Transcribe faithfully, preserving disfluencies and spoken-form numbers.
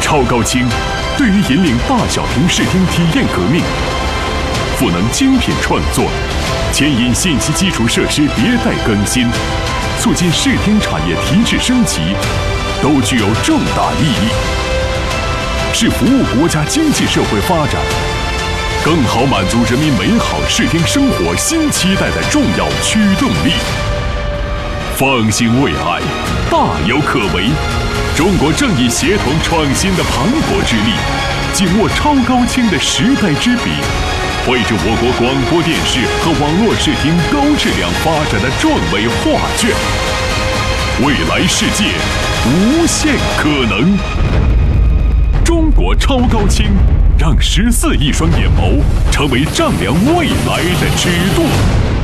超高清对于引领大小屏视听体验革命，赋能精品创作，牵引信息基础设施迭代更新，促进视听产业提质升级，都具有重大意义，是服务国家经济社会发展，更好满足人民美好视听生活新期待的重要驱动力。放心未来，大有可为。中国正以协同创新的磅礴之力，紧握超高清的时代之笔，绘制我国广播电视和网络视听高质量发展的壮美画卷。未来世界，无限可能。中国超高清，让十四亿双眼眸成为丈量未来的尺度。